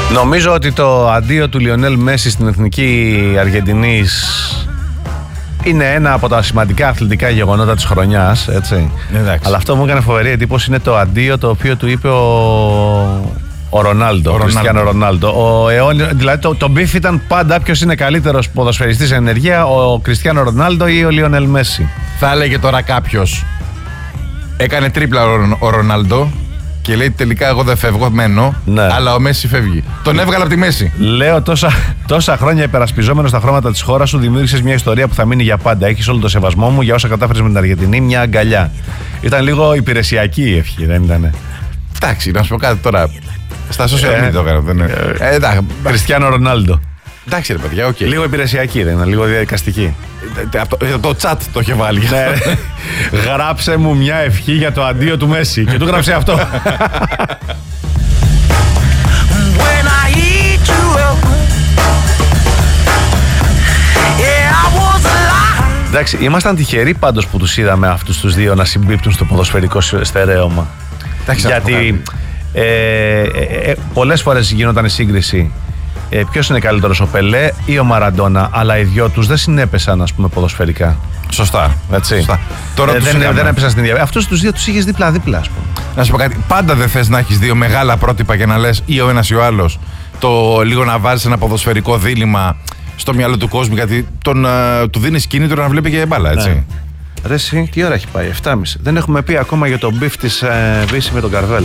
Νομίζω ότι το αντίο του Λιονέλ Μέση στην εθνική Αργεντινής είναι ένα από τα σημαντικά αθλητικά γεγονότα της χρονιάς, έτσι. Αλλά αυτό μου έκανε φοβερή εντύπωση, είναι το αντίο το οποίο του είπε ο Ρονάλντο, ο Κριστιάνο Ρονάλντο. Δηλαδή το μπιφ ήταν πάντα ποιος είναι καλύτερος ποδοσφαιριστής ενεργεία, ο Κριστιάνο Ρονάλντο ή ο Λιονέλ Μέση. Θα έλεγε τώρα κάποιος, έκανε τρίπλα ο Ρονάλντο και λέει τελικά εγώ δεν φεύγω, μένω, ναι. Αλλά ο Μέση φεύγει. Τον έβγαλε από τη μέση. Λέω τόσα χρόνια υπερασπιζόμενος στα χρώματα της χώρας σου, δημιούργησες μια ιστορία που θα μείνει για πάντα. Έχεις όλο το σεβασμό μου για όσα κατάφερες με την Αργεντινή, μια αγκαλιά. Ήταν λίγο υπηρεσιακή η ευχή, δεν ήτανε? Εντάξει, να σου πω κάτι τώρα. Στα social media το έκανα. Κριστιάνο Ρονάλντο. Εντάξει, ρε παιδιά, οκ. Λίγο υπηρεσιακή, δεν είναι, λίγο διαδικαστική. Το chat το είχε βάλει. Γράψε μου μια ευχή για το αντίο του Μέση. Και του γράψε αυτό. Εντάξει, ήμασταν τυχεροί πάντως που τους είδαμε αυτούς τους δύο να συμπίπτουν στο ποδοσφαιρικό στερέωμα. Γιατί πολλές φορές γινόταν η σύγκριση. Ποιος είναι καλύτερος, ο Πελέ ή ο Μαραντόνα, αλλά οι δυο τους δεν συνέπεσαν, ας πούμε, ποδοσφαιρικά. Σωστά. Έτσι. Σωστά. Τώρα δεν έπεσαν στην ίδια. Αυτούς τους δύο τους είχες δίπλα-δίπλα, ας πούμε. Να σου πω κάτι. Πάντα δεν θες να έχεις δύο μεγάλα πρότυπα για να λες ή ο ένας ή ο άλλος. Το λίγο να βάζεις ένα ποδοσφαιρικό δίλημμα στο μυαλό του κόσμου, γιατί του δίνεις κίνητρο να βλέπει και μπάλα, έτσι. Ναι. Ρε εσύ, τι ώρα έχει πάει, 7.30. Δεν έχουμε πει ακόμα για τον μπιφ της Βύση με τον Καρβέλα.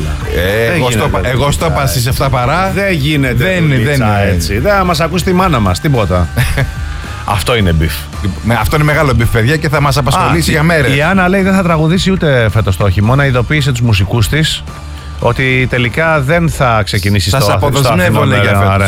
Εγώ στο είπα στις 7 παρά. Δεν γίνεται. Δεν είναι έτσι. Δεν θα μας ακούσει τη μάνα μας, τίποτα. Αυτό είναι μπιφ. Αυτό είναι μεγάλο μπιφ, παιδιά, και θα μας απασχολήσει για μέρες. Η Άννα λέει δεν θα τραγουδήσει ούτε φέτος το χειμώνα. Ειδοποίησε τους μουσικούς της ότι τελικά δεν θα ξεκινήσει στο Αθηνών. Σας αποδεσμεύω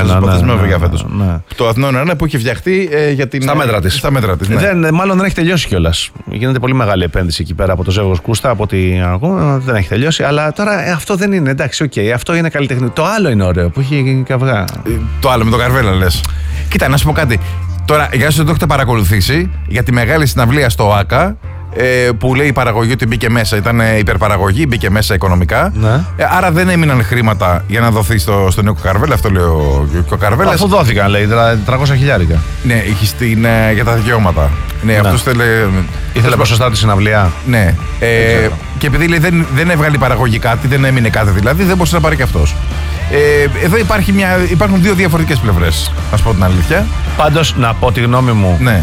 για φέτος. Το Αθηνών Αρένα που έχει φτιαχτεί για την... Στα μέτρα της. Ναι. Μάλλον δεν έχει τελειώσει κιόλας. Γίνεται πολύ μεγάλη επένδυση εκεί πέρα από το Ζεύγος Κούστα, από ό,τι ακούω. Δεν έχει τελειώσει. Αλλά τώρα αυτό δεν είναι. Εντάξει, οκ. Αυτό είναι καλλιτεχνικό. Το άλλο είναι ωραίο που έχει καυγά. Το άλλο με τον Καρβέλα λες. Κοίτα, να σου πω κάτι. Τώρα, για όσοι δεν το έχετε παρακολουθήσει, για τη μεγάλη συναυλία στο ΟΑΚΑ, που λέει η παραγωγή ότι μπήκε μέσα, ήταν υπερπαραγωγή, μπήκε μέσα οικονομικά. Ναι. Άρα δεν έμειναν χρήματα για να δοθεί στον Νίκο Καρβέλα. Αυτό λέει ο Καρβέλας. Αφού δόθηκαν, λέει, 300 χιλιάρικα. Ναι, για τα δικαιώματα. Ναι, αυτός ήθελε ποσοστά τη συναυλία. Ναι. Και επειδή λέει, δεν έβγαλε παραγωγή κάτι, δεν έμεινε κάτι δηλαδή, δεν μπορούσε να πάρει και αυτός. Εδώ υπάρχουν δύο διαφορετικές πλευρές, να σου πω την αλήθεια. Πάντως, να πω τη γνώμη μου. Ναι.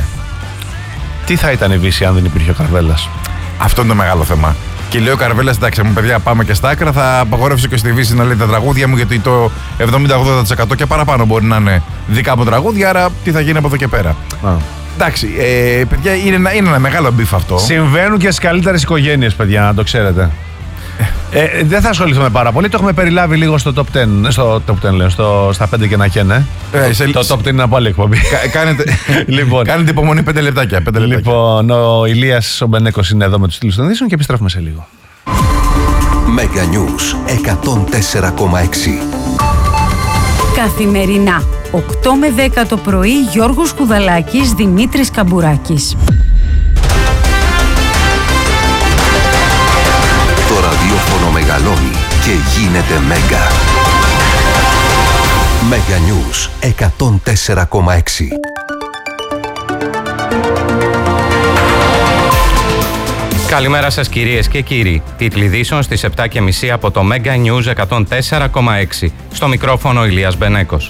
Τι θα ήταν η Βύση αν δεν υπήρχε ο Καρβέλας? Αυτό είναι το μεγάλο θέμα. Και λέει ο Καρβέλας, εντάξει, μου παιδιά, πάμε και στα άκρα. Θα απαγορεύσω και στη Βύση να λέει τα τραγούδια μου, γιατί το 70-80% και παραπάνω μπορεί να είναι δικά μου τραγούδια. Άρα τι θα γίνει από εδώ και πέρα. Εντάξει, παιδιά, είναι ένα μεγάλο μπιφ αυτό. Συμβαίνουν και στις καλύτερες οικογένειες, παιδιά, να το ξέρετε. Δεν θα ασχοληθούμε πάρα πολύ. Το έχουμε περιλάβει λίγο στο top 10. Λέω, στα 5 και να καίνε. Το top 10 είναι από άλλη εκπομπή. Κάνετε υπομονή 5 λεπτάκια. Λοιπόν, ο Ηλίας ο Μπενέκος είναι εδώ με τους στήλους των ειδήσεων και επιστρέφουμε σε λίγο. Mega News 104,6. Καθημερινά 8 με 10 το πρωί, Γιώργος Κουδαλάκης, Δημήτρης Καμπουράκης. Το ραδιόφωνο μεγαλώνει και γίνεται Μέγκα. Mega News 104,6. Καλημέρα σας κυρίες και κύριοι. Τίτλοι ειδήσεων στις 7.30 από το Mega News 104,6. Στο μικρόφωνο ο Ηλίας Μπενέκος.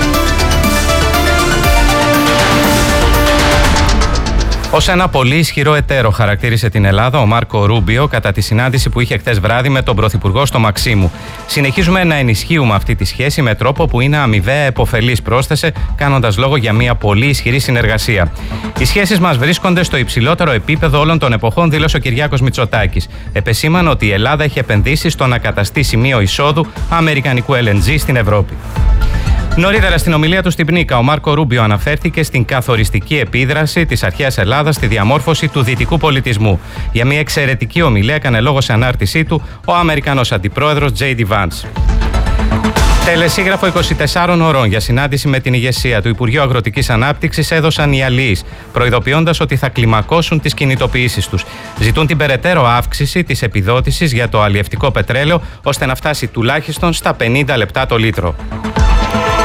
Ως ένα πολύ ισχυρό εταίρο χαρακτήρισε την Ελλάδα ο Μάρκο Ρούμπιο κατά τη συνάντηση που είχε χθες βράδυ με τον Πρωθυπουργό στο Μαξίμου. Συνεχίζουμε να ενισχύουμε αυτή τη σχέση με τρόπο που είναι αμοιβαία επωφελής, πρόσθεσε, κάνοντας λόγο για μια πολύ ισχυρή συνεργασία. Οι σχέσεις μας βρίσκονται στο υψηλότερο επίπεδο όλων των εποχών, δήλωσε ο Κυριάκος Μητσοτάκης. Επεσήμανε ότι η Ελλάδα έχει επενδύσει στο να καταστεί σημείο εισόδου αμερικανικού LNG στην Ευρώπη. Νωρίτερα στην ομιλία του στην Πνίκα, ο Μάρκο Ρούμπιο αναφέρθηκε στην καθοριστική επίδραση της αρχαίας Ελλάδας στη διαμόρφωση του δυτικού πολιτισμού. Για μια εξαιρετική ομιλία έκανε λόγο σε ανάρτησή του ο Αμερικανός αντιπρόεδρος J.D. Vance. Τελεσίγραφο 24 ωρών για συνάντηση με την ηγεσία του Υπουργείου Αγροτικής Ανάπτυξης έδωσαν οι αλληλείς, προειδοποιώντας ότι θα κλιμακώσουν τις κινητοποιήσεις τους. Ζητούν την περαιτέρω αύξηση της επιδότησης για το αλλιευτικό πετρέλαιο, ώστε να φτάσει τουλάχιστον στα 50 λεπτά το λίτρο.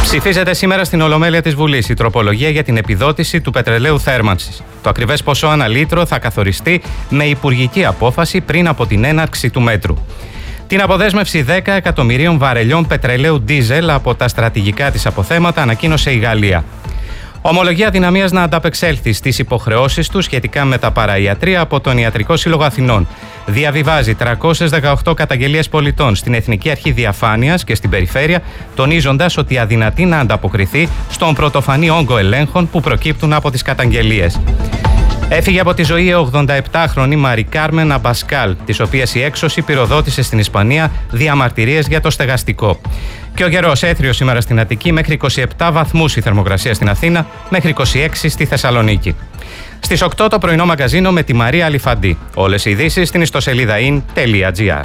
Ψηφίζεται σήμερα στην Ολομέλεια της Βουλής η τροπολογία για την επιδότηση του πετρελαίου θέρμανσης. Το ακριβές ποσό ανά λίτρο θα καθοριστεί με υπουργική απόφαση πριν από την έναρξη του μέτρου. Την αποδέσμευση 10 εκατομμυρίων βαρελιών πετρελαίου ντίζελ από τα στρατηγικά της αποθέματα ανακοίνωσε η Γαλλία. Ομολογεί αδυναμίας να ανταπεξέλθει στις υποχρεώσεις του σχετικά με τα παραϊατρία από τον Ιατρικό Σύλλογο Αθηνών. Διαβιβάζει 318 καταγγελίες πολιτών στην Εθνική Αρχή Διαφάνειας και στην Περιφέρεια, τονίζοντας ότι αδυνατεί να ανταποκριθεί στον πρωτοφανή όγκο ελέγχων που προκύπτουν από τις καταγγελίες. Έφυγε από τη ζωή η 87χρονη Μαρι Κάρμεν Αμπασκάλ, της οποίας η έξωση πυροδότησε στην Ισπανία διαμαρτυρίες για το στεγαστικό. Και ο καιρός έθριος σήμερα στην Αττική, μέχρι 27 βαθμούς η θερμοκρασία στην Αθήνα, μέχρι 26 στη Θεσσαλονίκη. Στις 8 το πρωινό μαγκαζίνο με τη Μαρία Αλιφαντή. Όλες οι ειδήσεις στην ιστοσελίδα in.gr.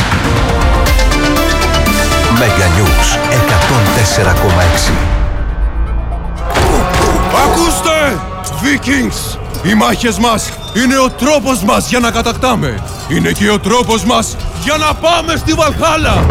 Meganews 104,6. Ακούστε! Vikings! Οι μάχες μας είναι ο τρόπος μας για να κατακτάμε. Είναι και ο τρόπος μας για να πάμε στη Βαλχάλα.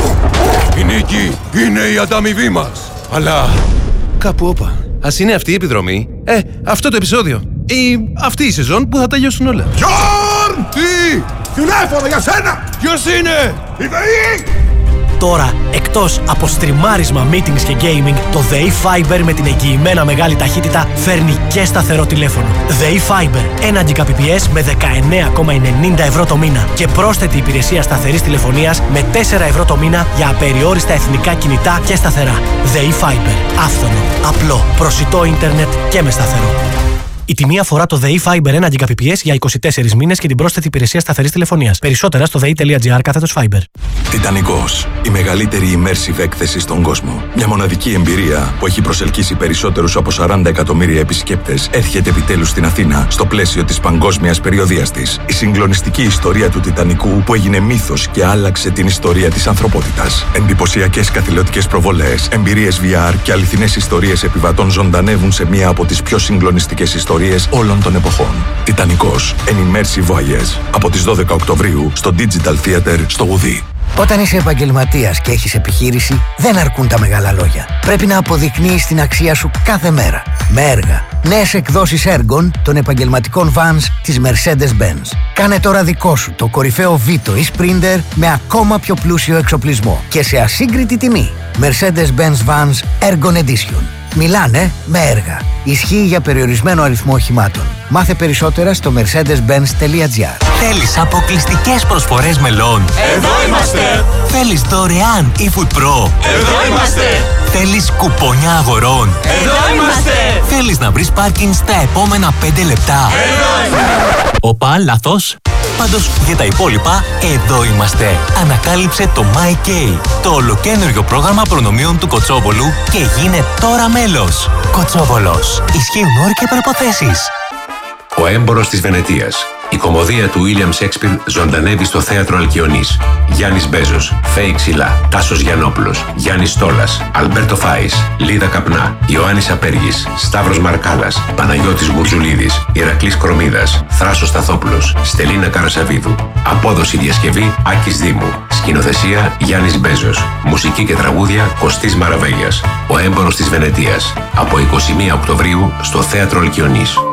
Η νίκη είναι η ανταμοιβή μας. Αλλά κάπου όπα. Ας είναι αυτή η επιδρομή, αυτό το επεισόδιο ή αυτή η σεζόν που θα τελειώσουν όλα. Γιόρν! Τι! Τηλέφωνο για σένα! Ποιος είναι? Η ΔΕΗ! Τώρα, εκτός από στριμάρισμα, meetings και gaming, το ΔΕΗ Fiber με την εγγυημένα μεγάλη ταχύτητα φέρνει και σταθερό τηλέφωνο. ΔΕΗ Fiber, 1 Gbps με 19,90 ευρώ το μήνα και πρόσθετη υπηρεσία σταθερής τηλεφωνίας με 4 ευρώ το μήνα για απεριόριστα εθνικά κινητά και σταθερά. ΔΕΗ Fiber, άφθονο, απλό, προσιτό ίντερνετ και με σταθερό. Η τιμή αφορά το ΔΕΗ Fiber 1 Gbps για 24 μήνες και την πρόσθετη υπηρεσία σταθερής τηλεφωνίας. Περισσότερα στο dei.gr/Fiber. Τιτανικός, η μεγαλύτερη immersive έκθεση στον κόσμο. Μια μοναδική εμπειρία που έχει προσελκύσει περισσότερους από 40 εκατομμύρια επισκέπτες έρχεται επιτέλους στην Αθήνα στο πλαίσιο της παγκόσμιας περιοδείας της. Η συγκλονιστική ιστορία του Τιτανικού που έγινε μύθος και άλλαξε την ιστορία της ανθρωπότητας. Εντυπωσιακές καθηλωτικές προβολές, εμπειρίες VR και αληθινές ιστορίες επιβατών ζωντανεύουν σε μία από τις πιο συγκλονιστικές ιστορίες όλων των εποχών. Τιτανικός, an immersive voyage. Από τις 12 Οκτωβρίου στο Digital Theater στο Γουδί. Όταν είσαι επαγγελματίας και έχεις επιχείρηση, δεν αρκούν τα μεγάλα λόγια. Πρέπει να αποδεικνύεις την αξία σου κάθε μέρα. Με έργα. Νέες εκδόσεις έργων των επαγγελματικών vans της Mercedes-Benz. Κάνε τώρα δικό σου το κορυφαίο Vito ή Sprinter με ακόμα πιο πλούσιο εξοπλισμό και σε ασύγκριτη τιμή. Mercedes-Benz Vans Ergon Edition. Μιλάνε με έργα. Ισχύει για περιορισμένο αριθμό οχημάτων. Μάθε περισσότερα στο mercedes-benz.gr. Θέλεις αποκλειστικές προσφορές μελών? Εδώ είμαστε! Θέλεις δωρεάν eFood Pro? Εδώ είμαστε! Θέλεις κουπόνια αγορών? Εδώ είμαστε! Θέλεις να βρεις πάρκινγκ στα επόμενα 5 λεπτά? Εδώ είμαστε! Οπα, λάθος. Πάντως για τα υπόλοιπα, εδώ είμαστε. Ανακάλυψε το MyK, το ολοκαίνουργιο πρόγραμμα προνομίων του Κοτσόβολου και γίνε τώρα μέλος. Κοτσόβολος. Ισχύουν όροι και προϋποθέσεις. Ο έμπορος της Βενετίας. Η κωμωδία του William Shakespeare ζωντανεύει στο θέατρο Αλκιονής. Γιάννης Μπέζος, Φέη Ξυλά, Τάσος Γιαννόπουλος, Γιάννης Στόλας, Αλμπέρτο Φάης, Λίδα Καπνά, Ιωάννης Απέργης, Σταύρος Μαρκάλας, Παναγιώτης Γουρζουλίδης, Ηρακλής Κρομίδας, Θράσος Σταθόπουλος, Στελίνα Καρασαβίδου. Απόδοση διασκευή Άκης Δήμου. Σκηνοθεσία Γιάννης Μπέζος. Μουσική και τραγούδια Κωστής Μαραβέγιας. Ο έμπορος της Βενετίας. Από 21 Οκτωβρίου στο θέατρο Αλκιονής.